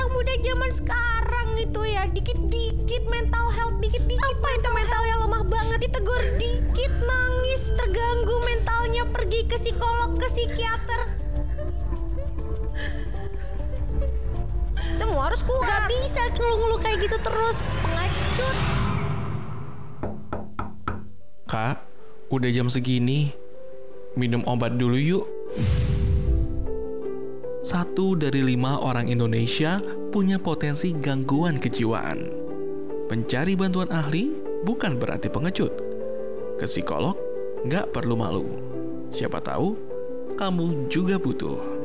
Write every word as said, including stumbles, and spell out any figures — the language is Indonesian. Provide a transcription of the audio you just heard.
muda zaman sekarang itu ya, dikit-dikit mental health, dikit-dikit mental mental yang lemah banget, ditegur dikit nangis, terganggu mentalnya, pergi ke psikolog, ke psikiater. Semua harus kuat. Gak bisa ngeluh-ngeluh kayak gitu terus, pengacut. Kak, udah jam segini, minum obat dulu yuk. Satu dari lima orang Indonesia punya potensi gangguan kejiwaan. Mencari bantuan ahli bukan berarti pengecut. Ke psikolog nggak perlu malu. Siapa tahu kamu juga butuh.